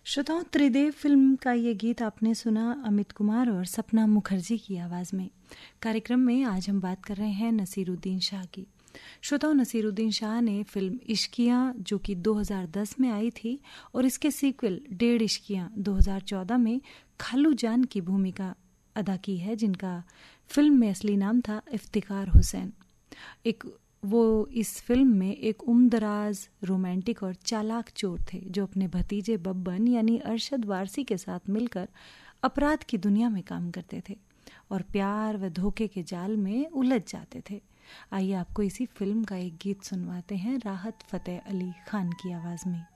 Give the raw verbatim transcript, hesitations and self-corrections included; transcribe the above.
श्रोताओं, त्रिदेव फिल्म का ये गीत आपने सुना अमित कुमार और सपना मुखर्जी की आवाज़ में। कार्यक्रम में आज हम बात कर रहे हैं नसीरुद्दीन शाह की। श्रोताओं, नसीरुद्दीन शाह ने फिल्म इश्कियाँ, जो कि दो हज़ार दस में आई थी, और इसके सीक्वल डेढ़ इश्कियाँ दो हज़ार चौदह में खालू जान की भूमिका अदा की है, जिनका फिल्म में असली नाम था इफ्तिकार हुसैन। एक वो इस फिल्म में एक उम्रदराज, रोमांटिक और चालाक चोर थे जो अपने भतीजे बब्बन यानी अरशद वारसी के साथ मिलकर अपराध की दुनिया में काम करते थे और प्यार व धोखे के जाल में उलझ जाते थे। आइए आपको इसी फिल्म का एक गीत सुनवाते हैं राहत फतेह अली खान की आवाज़ में।